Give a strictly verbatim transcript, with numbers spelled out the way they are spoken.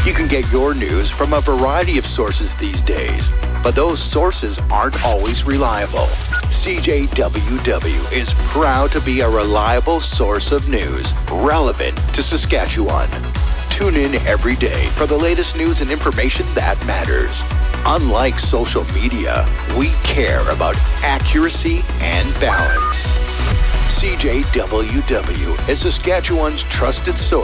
You can get your news from a variety of sources these days, but those sources aren't always reliable. C J W W is proud to be a reliable source of news relevant to Saskatchewan. Tune in every day for the latest news and information that matters. Unlike social media, we care about accuracy and balance. C J W W is Saskatchewan's trusted source